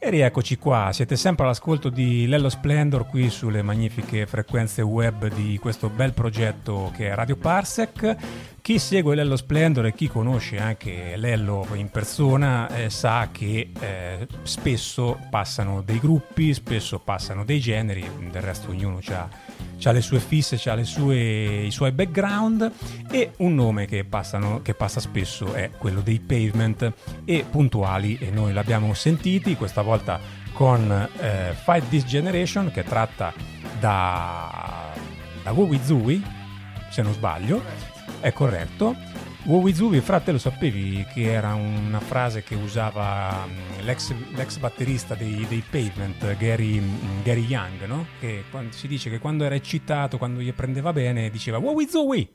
E rieccoci qua, siete sempre all'ascolto di Lello Splendor qui sulle magnifiche frequenze web di questo bel progetto che è Radio Parsec. Chi segue Lello Splendor e chi conosce anche Lello in persona sa che spesso passano dei gruppi, spesso passano dei generi, del resto ognuno ha le sue fisse, ha i suoi background, e un nome che passa spesso è quello dei Pavement, e puntuali, e noi l'abbiamo sentiti questa volta con Fight This Generation, che è tratta da Wowie Zooey, se non sbaglio. È corretto. Wowie Zooey, frate, lo sapevi che era una frase che usava l'ex batterista dei Pavement, Gary Young, no? Che si dice che quando era eccitato, quando gli prendeva bene, diceva Wowie Zooey.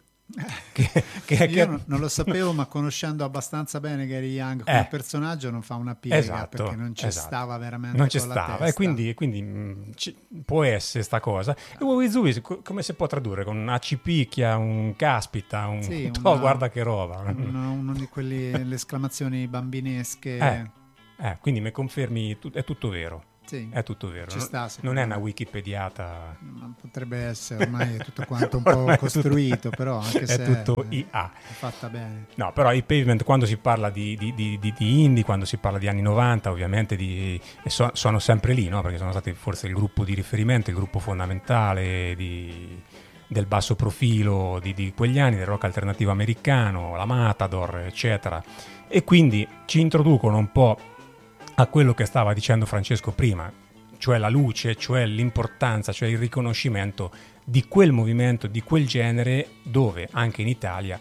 Io non lo sapevo, ma conoscendo abbastanza bene Gary Young come personaggio non fa una piega, esatto, perché non ci stava veramente, non ci con la stava, testa. e quindi può essere sta cosa. E Wowie Zooey come si può tradurre? Con una cipicchia, un caspita, guarda che roba, uno di quelli, le esclamazioni bambinesche. Quindi mi confermi, è tutto vero. Sì, è tutto vero, ci sta, non è una wikipediata, ma potrebbe essere, ormai è tutto quanto un po' costruito, però anche se è tutto IA, è fatta bene. No, però i Pavement, quando si parla di indie, quando si parla di anni 90, ovviamente sono sempre lì, no? Perché sono stati forse il gruppo di riferimento, il gruppo fondamentale del basso profilo di quegli anni, del rock alternativo americano, la Matador, eccetera, e quindi ci introducono un po' a quello che stava dicendo Francesco prima, cioè la luce, cioè l'importanza, cioè il riconoscimento di quel movimento, di quel genere, dove anche in Italia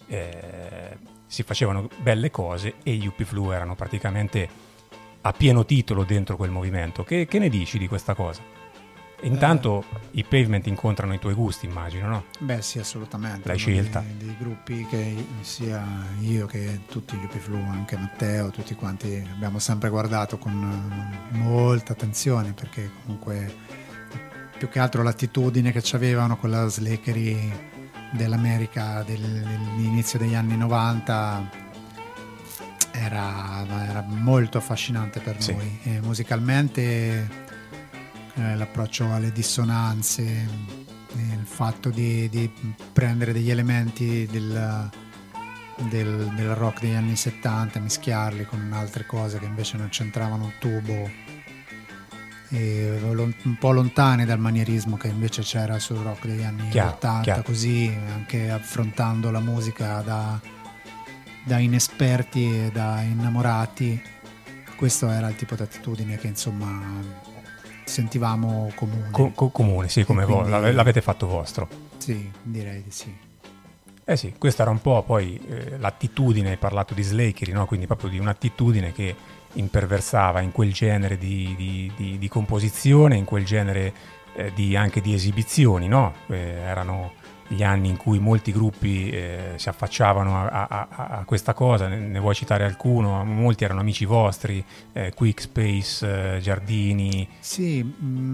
si facevano belle cose e gli UP-Flu erano praticamente a pieno titolo dentro quel movimento. Che ne dici di questa cosa? Intanto i Pavement incontrano i tuoi gusti, immagino, no? Beh sì, assolutamente. L'hai scelta. Dei gruppi che sia io che tutti gli UP-Flu, anche Matteo, tutti quanti abbiamo sempre guardato con molta attenzione, perché comunque più che altro l'attitudine che avevano con la slakery dell'America dell'inizio degli anni 90 era molto affascinante per noi, e musicalmente l'approccio alle dissonanze, il fatto di prendere degli elementi del rock degli anni 70, mischiarli con altre cose che invece non c'entravano un tubo, e un po' lontani dal manierismo che invece c'era sul rock degli anni 80, così anche affrontando la musica da inesperti e da innamorati. Questo era il tipo di attitudine che insomma sentivamo comune. Comune, sì, come quindi, voi l'avete fatto vostro. Sì, direi di sì. Sì, questa era un po' poi l'attitudine, hai parlato di slakery, no? Quindi proprio di un'attitudine che imperversava in quel genere di composizione, in quel genere anche di esibizioni, no? Erano gli anni in cui molti gruppi si affacciavano a questa cosa. Ne vuoi citare alcuno? Molti erano amici vostri, Quick Space, Giardini. Sì,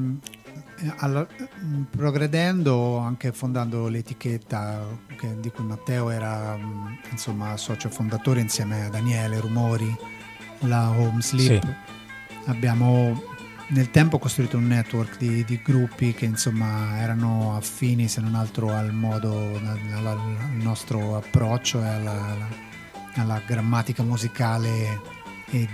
progredendo, anche fondando l'etichetta di cui Matteo era insomma socio fondatore insieme a Daniele Rumori, la Home Sleep. Sì. Abbiamo nel tempo costruito un network di gruppi che insomma erano affini, se non altro al modo, al nostro approccio e alla grammatica musicale e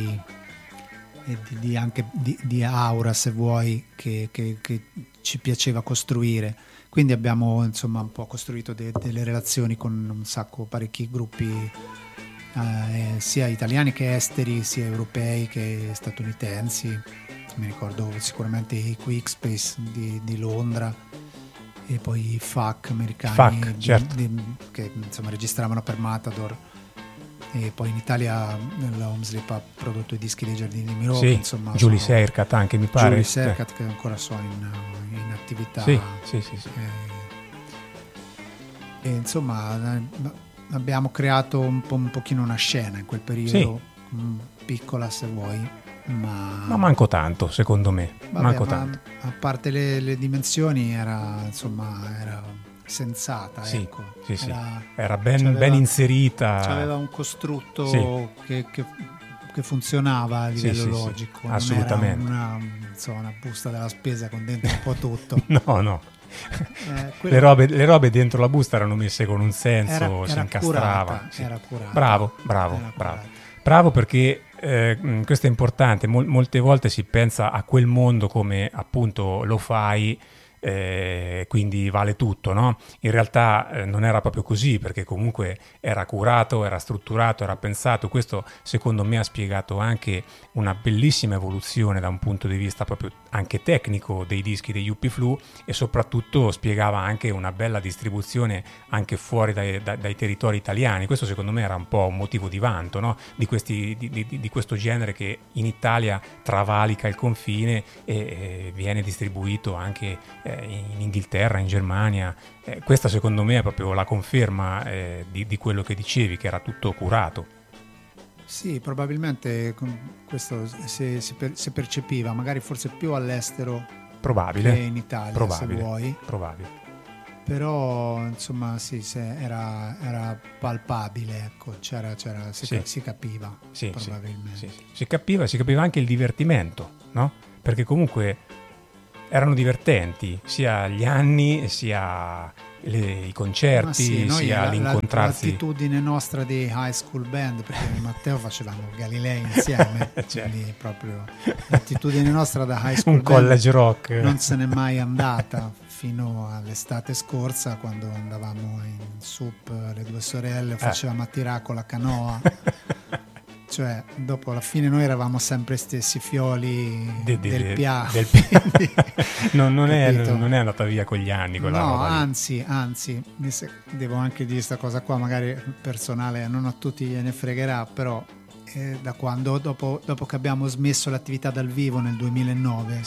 anche di aura, se vuoi, che ci piaceva costruire. Quindi abbiamo insomma un po' costruito delle relazioni con parecchi gruppi, sia italiani che esteri, sia europei che statunitensi. Mi ricordo sicuramente i Quick Space di Londra, e poi i FAC americani, certo. Che insomma registravano per Matador, e poi in Italia la Home Sleep ha prodotto i dischi dei Giardini di Miro, sì, insomma Julie Sercat anche, mi pare. Julie Sercat, che ancora so in attività. Sì. E insomma abbiamo creato un pochino una scena in quel periodo, piccola se vuoi, ma manco tanto, secondo me. Tanto. A parte le dimensioni era sensata, sì, ecco. Sì. Era ben inserita. C'aveva un costrutto che che funzionava a livello logico, non assolutamente. Era una busta della spesa con dentro un po' tutto. No. Le robe dentro la busta erano messe con un senso, si incastravano. Era curata. Bravo, perché questo è importante. Molte volte si pensa a quel mondo come appunto lo fai, quindi vale tutto, no? In realtà non era proprio così, perché comunque era curato, era strutturato, era pensato. Questo secondo me ha spiegato anche una bellissima evoluzione da un punto di vista proprio anche tecnico dei dischi degli Yuppie Flu, e soprattutto spiegava anche una bella distribuzione anche fuori dai territori italiani. Questo secondo me era un po' un motivo di vanto, no? di questo genere che in Italia travalica il confine e viene distribuito anche in Inghilterra, in Germania. Questa secondo me è proprio la conferma di quello che dicevi, che era tutto curato. Sì, probabilmente questo si percepiva, magari forse più all'estero che in Italia, se vuoi. Probabile. Però insomma sì, era palpabile, ecco, si capiva, sì, probabilmente. Sì. Si capiva anche il divertimento, no? Perché comunque erano divertenti sia gli anni sia i concerti, sia l'incontrarsi. L'attitudine nostra di high school band, perché Matteo facevamo Galilei insieme, quindi proprio l'attitudine nostra da high school un band college rock non se n'è mai andata fino all'estate scorsa, quando andavamo in SUP le due sorelle, facevamo a tirare con la canoa. Cioè, dopo alla fine noi eravamo sempre stessi fioli del PIA. non è andata via con gli anni quella roba lì. Anzi, devo anche dire questa cosa qua, magari personale, non a tutti gliene fregherà, però da quando, dopo che abbiamo smesso l'attività dal vivo nel 2009,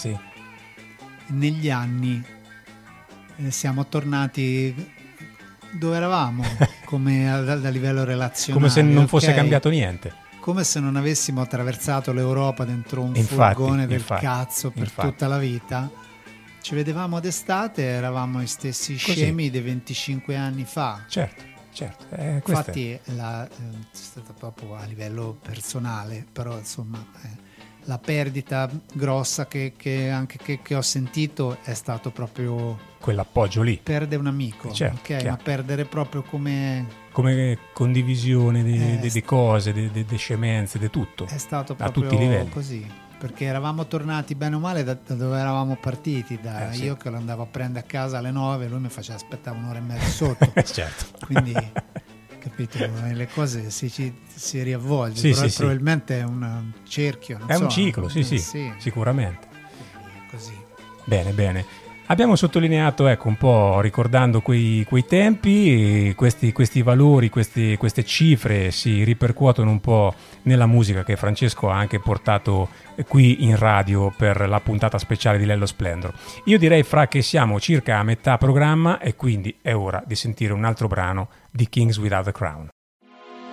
negli anni siamo tornati dove eravamo, come a livello relazionale. Come se non fosse cambiato niente. Come se non avessimo attraversato l'Europa dentro un furgone del cazzo per tutta la vita. Ci vedevamo d'estate, eravamo gli stessi scemi dei 25 anni fa. Certo. Infatti è stata proprio a livello personale, però insomma la perdita grossa che ho sentito è stato proprio quell'appoggio lì. Perde un amico, ma perdere proprio come condivisione di cose, di scemenze, di tutto. È stato a proprio tutti i livelli. Così, perché eravamo tornati bene o male da dove eravamo partiti, io che lo andavo a prendere a casa alle 9, lui mi faceva aspettare un'ora e mezza sotto. Certo. Quindi capito, le cose si riavvolgono, probabilmente è un cerchio, è un ciclo, sì, sicuramente. È così. Bene. Abbiamo sottolineato, un po' ricordando quei tempi, questi valori, queste cifre si ripercuotono un po' nella musica che Francesco ha anche portato qui in radio per la puntata speciale di Lello Splendor. Io direi, Fra, che siamo circa a metà programma e quindi è ora di sentire un altro brano di Kings Without a Crown.